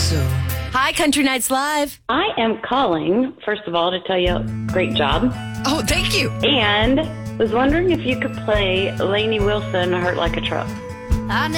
so. Hi, Country Nights Live. I am calling, first of all, to tell you, great job. Oh, thank you. And was wondering if you could play Lainey Wilson, Hurt Like a Truck.